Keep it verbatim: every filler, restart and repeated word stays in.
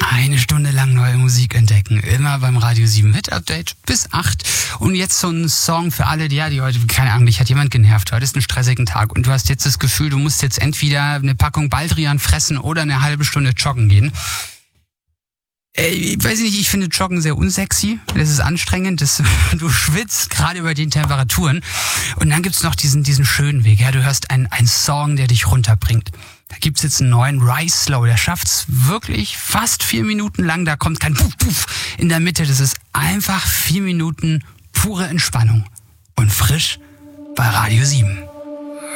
Eine Stunde lang neue Musik entdecken. Immer beim Radio sieben Hit Update bis acht. Und jetzt so ein Song für alle, die, ja, die heute, keine Ahnung, dich hat jemand genervt. Heute ist ein stressigen Tag und du hast jetzt das Gefühl, du musst jetzt entweder eine Packung Baldrian fressen oder eine halbe Stunde joggen gehen. Ich weiß nicht, ich finde Joggen sehr unsexy. Das ist anstrengend. Das, du schwitzt gerade über den Temperaturen. Und dann gibt's noch diesen, diesen schönen Weg. Ja, du hörst einen, einen Song, der dich runterbringt. Da gibt's jetzt einen neuen Rise Slow. Der schafft's wirklich fast vier Minuten lang. Da kommt kein Puff, Puff in der Mitte. Das ist einfach vier Minuten pure Entspannung. Und frisch bei Radio sieben.